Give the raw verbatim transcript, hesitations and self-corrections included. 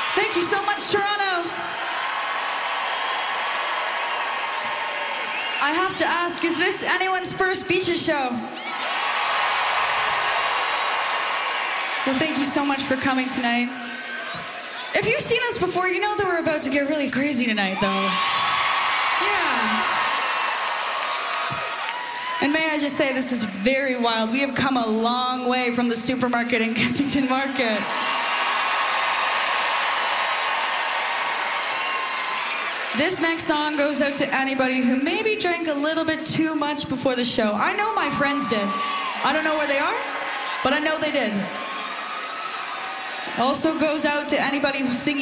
Thank you so much, Toronto. I have to ask, is this anyone's first Beaches show? Well, thank you so much for coming tonight. If you've seen us before, you know that we're about to get really crazy tonight, though. Yeah. And may I just say, this is very wild. We have come a long way from the supermarket in Kensington Market. This next song goes out to anybody who maybe drank a little bit too much before the show. I know my friends did. I don't know where they are, but I know they did. Also goes out to anybody who's thinking